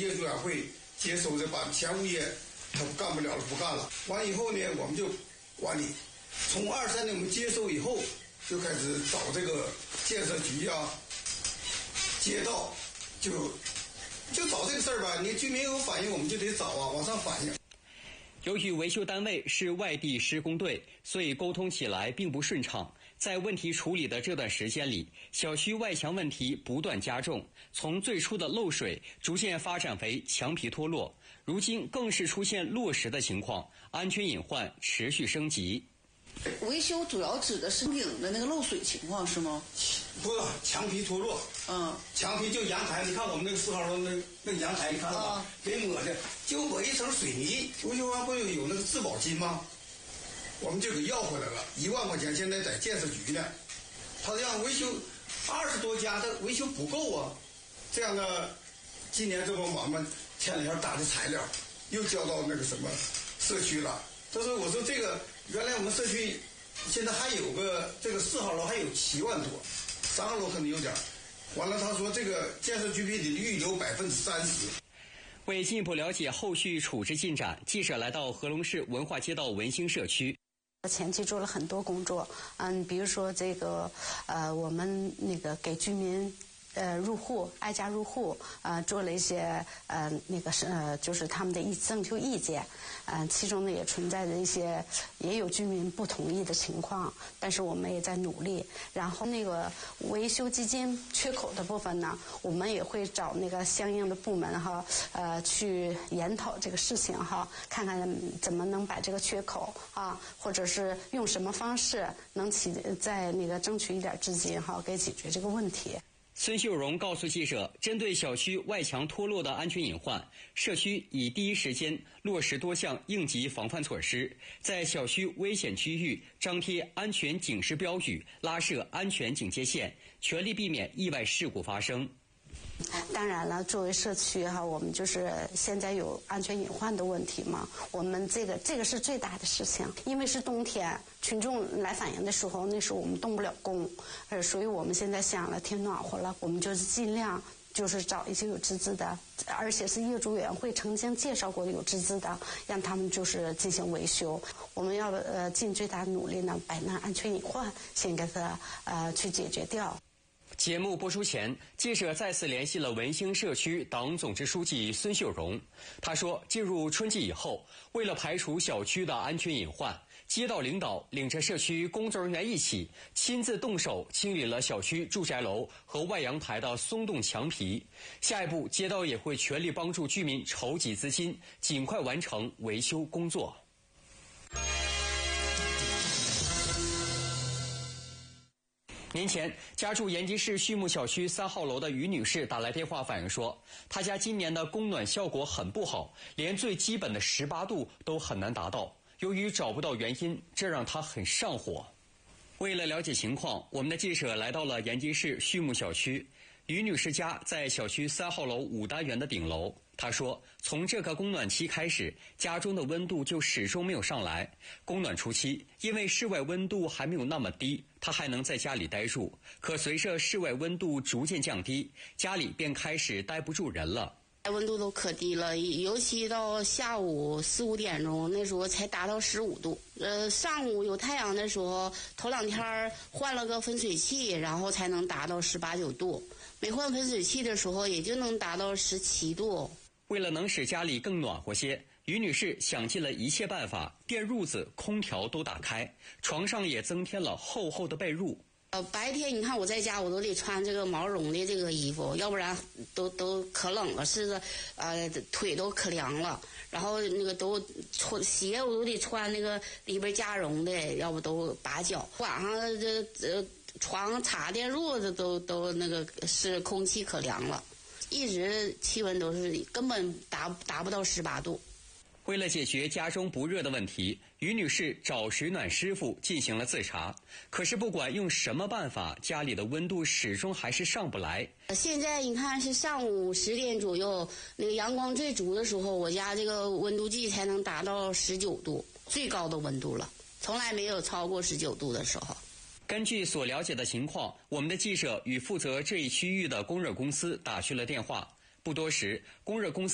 业主委会接手着，把前物业他干不了了，不干了。完以后呢，我们就管理。从23年我们接手以后，就开始找这个建设局啊、街道，就找这个事儿吧。你居民有反映，我们就得找啊，往上反映。 由于维修单位是外地施工队，所以沟通起来并不顺畅。在问题处理的这段时间里，小区外墙问题不断加重，从最初的漏水逐渐发展为墙皮脱落，如今更是出现落石的情况，安全隐患持续升级。 维修主要指的是顶的那个漏水情况是吗？ 不是，墙皮脱落。墙皮就阳台，你看我们那个4号楼那个阳台，你看了吧？给抹的，就抹一层水泥。维修完不有那个质保金吗？我们就给要回来了，1万块钱，现在在建设局呢。他让维修20多家，他维修不够啊。这样的，今年这不我们前2天打的材料，又交到那个什么社区了。我说这个原来我们社区现在还有个这个4号楼还有7万多，3号楼可能有点。完了，他说这个建设局得预留30%。 为进一步了解后续处置进展，记者来到和龙市文化街道文兴社区。 前期做了很多工作，比如说这个我们那个给居民入户挨家入户做了一些就是他们的征求意见，其中呢也存在着一些也有居民不同意的情况，但是我们也在努力。然后那个维修基金缺口的部分呢，我们也会找那个相应的部门去研讨这个事情看看怎么能把这个缺口或者是用什么方式能再那个争取一点资金给解决这个问题。 孙秀荣告诉记者，针对小区外墙脱落的安全隐患，社区已第一时间落实多项应急防范措施，在小区危险区域张贴安全警示标语，拉设安全警戒线，全力避免意外事故发生。 当然了，作为社区我们就是现在有安全隐患的问题嘛，我们这个是最大的事情，因为是冬天，群众来反映的时候，那时候我们动不了工，所以我们现在想了，天暖和了，我们就是尽量就是找一些有资质的，而且是业主委员会曾经介绍过的有资质的，让他们就是进行维修。我们要尽最大努力呢，把那安全隐患先给它去解决掉。 节目播出前，记者再次联系了文兴社区党总支书记孙秀荣。他说，进入春季以后，为了排除小区的安全隐患，街道领导领着社区工作人员一起亲自动手清理了小区住宅楼和外阳台的松动墙皮。下一步，街道也会全力帮助居民筹集资金，尽快完成维修工作。年前，家住延吉市畜牧小区3号楼的于女士打来电话反映说，她家今年的供暖效果很不好，连最基本的18度都很难达到。由于找不到原因，这让她很上火。为了了解情况，我们的记者来到了延吉市畜牧小区。于女士家在小区3号楼5单元的顶楼。她说，从这个供暖期开始，家中的温度就始终没有上来。供暖初期，因为室外温度还没有那么低，她还能在家里待住。可随着室外温度逐渐降低，家里便开始待不住人了。 温度都可低了，尤其到下午4、5点钟，那时候才达到15度。上午有太阳的时候，头2天换了个分水器，然后才能达到18、19度。没换分水器的时候，也就能达到17度。 为了能使家里更暖和些，于女士想尽了一切办法，电褥子、空调都打开，床上也增添了厚厚的被褥。 白天你看我在家，我都得穿这个毛绒的这个衣服，要不然都可冷了，是腿都可凉了。然后那个鞋我都得穿那个里边加绒的，要不都拔脚。晚上床插电褥子都那个是空气可凉了，一直气温都是根本达不到18度。 为了解决家中不热的问题，于女士找水暖师傅进行了自查。可是不管用什么办法，家里的温度始终还是上不来。 现在你看是上午10点左右，那个阳光最足的时候，我家这个温度计才能达到19度，最高的温度了，从来没有超过19度的时候。 根据所了解的情况，我们的记者与负责这一区域的供热公司打去了电话。不多时，供热公司